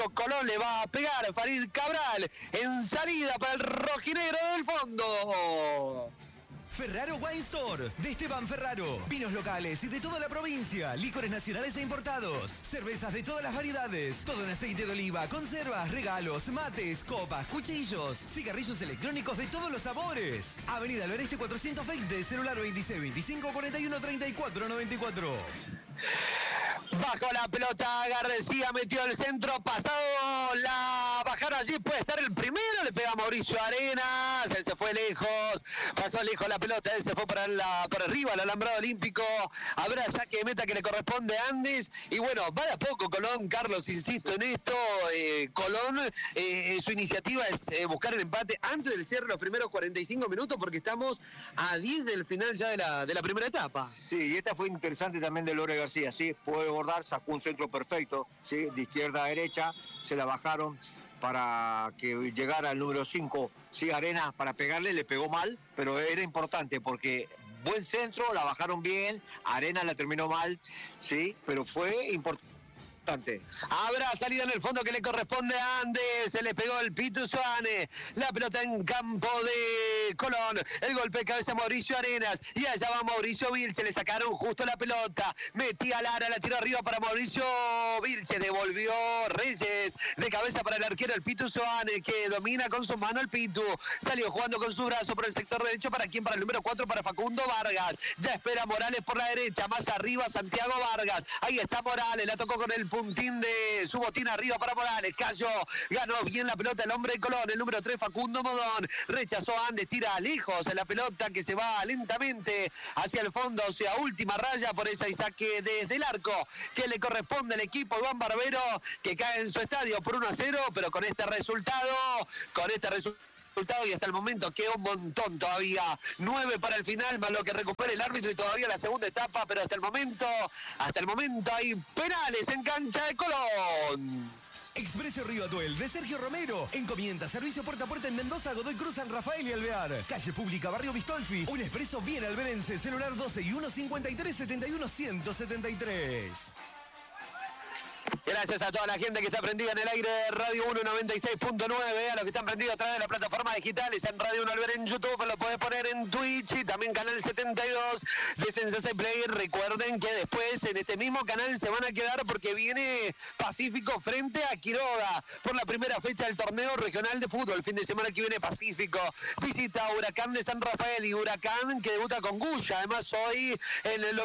Colón le va a pegar Farid Cabral en salida para el rojinegro del fondo. Ferraro Wine Store, de Esteban Ferraro. Vinos locales y de toda la provincia. Licores nacionales e importados. Cervezas de todas las variedades. Todo en aceite de oliva, conservas, regalos, mates, copas, cuchillos. Cigarrillos electrónicos de todos los sabores. Avenida del Oeste 420, celular 26 25 41 34 94. Bajó la pelota, García metió el centro, pasado, la bajaron allí, puede estar el primero, le pega a Mauricio Arenas, él se fue lejos, pasó lejos la pelota, él se fue por arriba, al alambrado olímpico, habrá saque de meta que le corresponde a Andes, y bueno, va de a poco Colón, Carlos, insisto en esto, Colón, su iniciativa es buscar el empate antes del cierre, los primeros 45 minutos, porque estamos a 10 del final ya de la primera etapa. Sí, y esta fue interesante también de Lore García, sí, puede bordar, sacó un centro perfecto, sí, de izquierda a derecha, se la bajaron para que llegara al número 5, sí, Arenas para pegarle, le pegó mal, pero era importante porque buen centro, la bajaron bien, Arenas la terminó mal, sí, pero fue importante. Habrá salida en el fondo que le corresponde a Andes. Se le pegó el Pitu Suane. La pelota en campo de Colón. El golpe de cabeza a Mauricio Arenas. Y allá va Mauricio Vilche. Le sacaron justo la pelota. Metía Lara, la tiró arriba para Mauricio Vilche. Devolvió Reyes. De cabeza para el arquero, el Pitu Suane, que domina con su mano el Pitu. Salió jugando con su brazo por el sector derecho. ¿Para quién? Para el número 4, para Facundo Vargas. Ya espera Morales por la derecha. Más arriba Santiago Vargas. Ahí está Morales. La tocó con el puntín de su botín arriba para Morales. Cayó, ganó bien la pelota el hombre de Colón. El número 3, Facundo Modón. Rechazó a Andes, tira lejos la pelota que se va lentamente hacia el fondo, o sea, última raya, por esa y saque desde el arco que le corresponde al equipo Iván Barbero, que cae en su estadio por 1-0, pero con este resultado y hasta el momento queda un montón todavía, 9 para el final, más lo que recupere el árbitro y todavía la segunda etapa, pero hasta el momento hay penales en cancha de Colón. Expreso Río Atuel de Sergio Romero. Encomienda servicio puerta a puerta en Mendoza, Godoy Cruz, San Rafael y Alvear. Calle Pública, Barrio Bistolfi. Un expreso bien alberense. Celular 12 y 153 71 173. Gracias a toda la gente que está prendida en el aire de Radio 1 96.9, a los que están prendidos a través de las plataformas digitales en Radio 1 Alver en YouTube, lo podés poner en Twitch y también canal 72 de Sensei Play. Recuerden que después en este mismo canal se van a quedar porque viene Pacífico frente a Quiroga por la primera fecha del torneo regional de fútbol. El fin de semana que viene Pacífico visita a Huracán de San Rafael y Huracán que debuta con Guya. Además hoy en el